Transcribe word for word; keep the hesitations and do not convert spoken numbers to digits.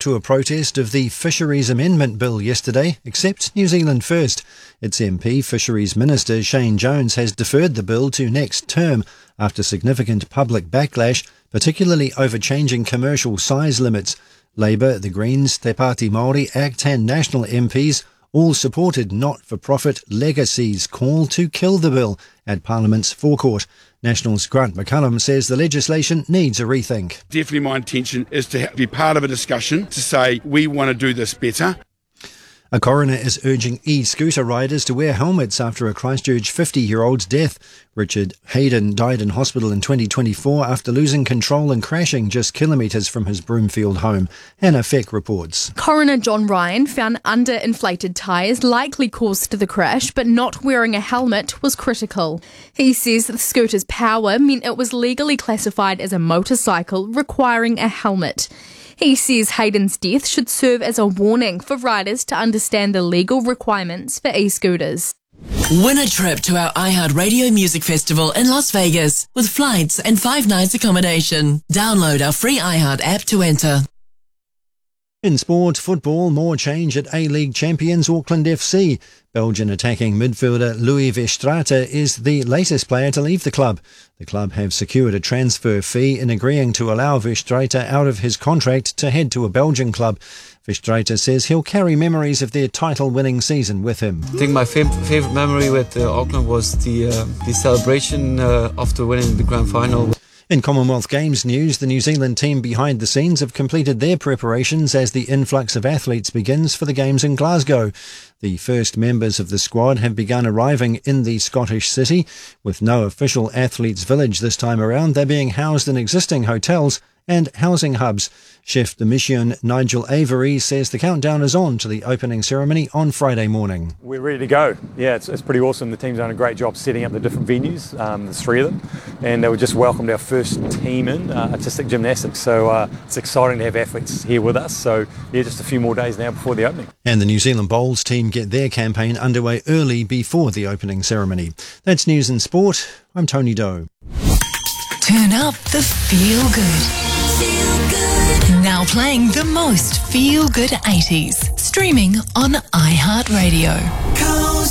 to a protest of the Fisheries Amendment Bill yesterday, except New Zealand First. Its M P, Fisheries Minister Shane Jones, has deferred the bill to next term after significant public backlash, particularly over changing commercial size limits. Labour, the Greens, Te Pāti Māori, ACT and National M Ps all supported not-for-profit Legacy's call to kill the bill at Parliament's forecourt. National's Grant McCullum says the legislation needs a rethink. Definitely my intention is to be part of a discussion to say we want to do this better. A coroner is urging e-scooter riders to wear helmets after a Christchurch fifty-year-old's death. Richard Hayden died in hospital in twenty twenty-four after losing control and crashing just kilometres from his Broomfield home. Hannah Feck reports. Coroner John Ryan found underinflated tyres likely caused the crash, but not wearing a helmet was critical. He says the scooter's power meant it was legally classified as a motorcycle, requiring a helmet. He says Hayden's death should serve as a warning for riders to understand the legal requirements for e-scooters. Win a trip to our iHeartRadio Music Festival in Las Vegas with flights and five nights accommodation. Download our free iHeart app to enter. In sport, football, more change at A-League champions Auckland F C. Belgian attacking midfielder Louis Verstraete is the latest player to leave the club. The club have secured a transfer fee in agreeing to allow Verstraete out of his contract to head to a Belgian club. Verstraete says he'll carry memories of their title-winning season with him. I think my fav- favourite memory with uh, Auckland was the, uh, the celebration uh, after winning the grand final. In Commonwealth Games news, the New Zealand team behind the scenes have completed their preparations as the influx of athletes begins for the Games in Glasgow. The first members of the squad have begun arriving in the Scottish city. With no official athletes' village this time around, they're being housed in existing hotels and housing hubs. Chef de mission Nigel Avery says the countdown is on to the opening ceremony on Friday morning. We're ready to go. Yeah, it's, it's pretty awesome. The team's done a great job setting up the different venues, um, there's three of them, and uh, we just welcomed our first team in, uh, artistic gymnastics, so uh, it's exciting to have athletes here with us. So yeah, just a few more days now before the opening. And the New Zealand Bowls team get their campaign underway early before the opening ceremony. That's news and sport. I'm Tony Doe. Turn up the feel good. Feel good. Now playing the most feel good eighties. Streaming on iHeartRadio.